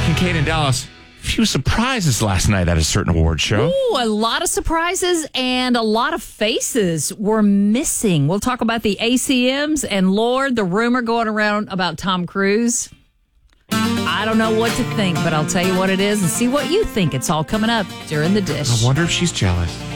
Kincaid in Dallas. Few surprises last night at a certain award show. Ooh, a lot of surprises and a lot of faces were missing. We'll talk about the ACMs and Lord, the rumor going around about Tom Cruise. I don't know what to think, but I'll tell you what it is and see what you think. It's all coming up during the dish. I wonder if she's jealous.